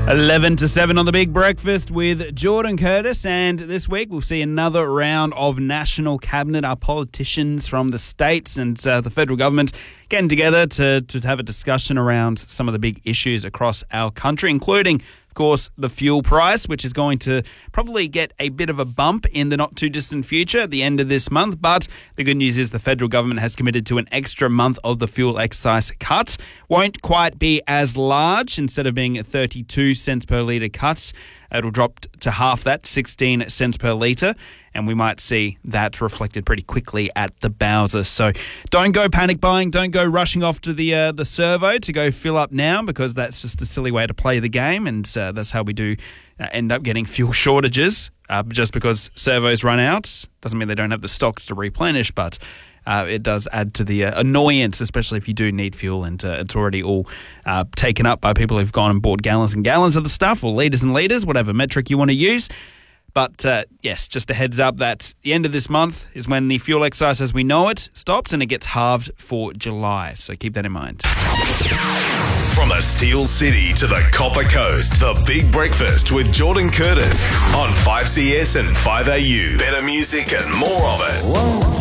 11 to 7 on The Big Breakfast with Jordan Curtis, and this week we'll see another round of National Cabinet. Our politicians from the states and the federal government getting together to have a discussion around some of the big issues across our country, including, of course, the fuel price, which is going to probably get a bit of a bump in the not too distant future at the end of this month. But the good news is the federal government has committed to an extra month of the fuel excise cut. Won't quite be as large. Instead of being 32 cents per litre cuts, it'll drop to half that, 16 cents per litre. And we might see that reflected pretty quickly at the Bowser. So don't go panic buying. Don't go rushing off to the servo to go fill up now, because that's just a silly way to play the game. And that's how we do end up getting fuel shortages. Just because servos run out doesn't mean they don't have the stocks to replenish, but it does add to the annoyance, especially if you do need fuel and it's already all taken up by people who've gone and bought gallons and gallons of the stuff, or litres and litres, whatever metric you want to use. But yes, just a heads up that the end of this month is when the fuel excise as we know it stops, and it gets halved for July. So keep that in mind. From the Steel City to the Copper Coast, The Big Breakfast with Jordan Curtis on 5CS and 5AU. Better music and more of it. Whoa.